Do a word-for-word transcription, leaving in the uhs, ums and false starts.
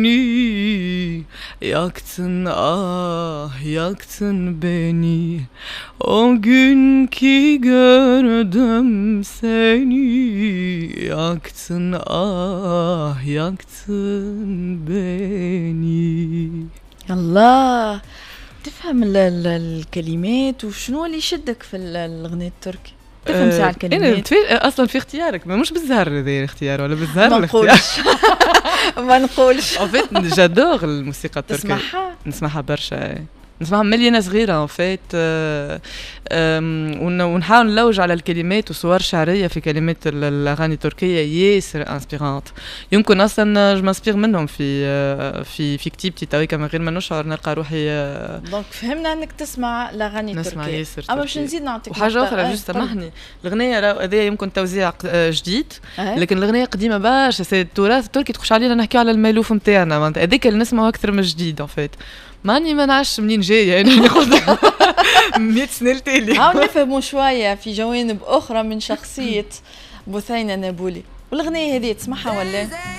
Yaktın ah yaktın beni o gün ki gördüm seni yaktın ah yaktın beni. الله تفهم ال- ال- الكلمات وشنو اللي يشدك في ال- الأغنية التركي؟ تفهم ساعة انا الكلمات؟ بتفي... اصلا في اختيارك ما مش بالزهر هذا الاختيار ولا بالزهر ما الاختيار. نقولش ما نقولش. en fait j'adore الموسيقى التركية. تسمعها؟ نسمعها برشا، نسمعها من اللي انا صغيره en fait ونحاول نلوج على الكلمات وصور شعريه في كلمات الاغاني التركيه ياسر انسبيرانت. يمكن اصلا جو مانسبير منهم في في في كتيبتي تويكا من غير ما نشعر نلقى روحي. دونك فهمنا انك تسمع الاغاني التركيه. نسمع ياسر اما باش نزيد نعطيك وحاجه اخرى جوست سامحني. الاغنيه هذه يمكن توزيع جديد لكن الاغنيه قديمه برشا، سي التراث التركي تخش علينا نحكي على المالوف نتاعنا هذاك اللي نسمعه اكثر من الجديد en fait. ماني ما نعرفش منين جايه يعني ناخذ مية سنه لتالي. هاو نفهموا شويه في جوانب اخرى من شخصيه بثينه نابلسي. والأغنية هذه تسمعها ولا؟